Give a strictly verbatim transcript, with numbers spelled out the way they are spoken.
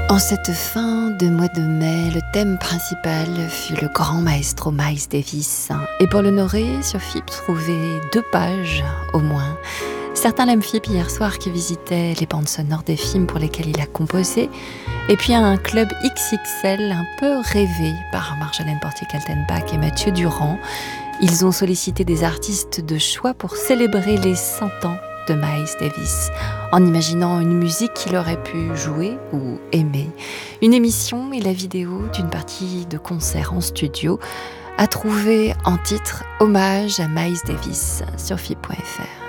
En cette fin de mois de mai, le thème principal fut le grand maestro Miles Davis. Et pour l'honorer, sur F I P trouvait deux pages au moins. Certains l'aiment F I P hier soir qui visitait les bandes sonores des films pour lesquels il a composé. Et puis un club X X L un peu rêvé par Marjolaine Portier-Kaltenbach et Mathieu Durand. Ils ont sollicité des artistes de choix pour célébrer les cent ans de Miles Davis, en imaginant une musique qu'il aurait pu jouer ou aimer. Une émission et la vidéo d'une partie de concert en studio a trouvé en titre Hommage à Miles Davis sur F I P point F R.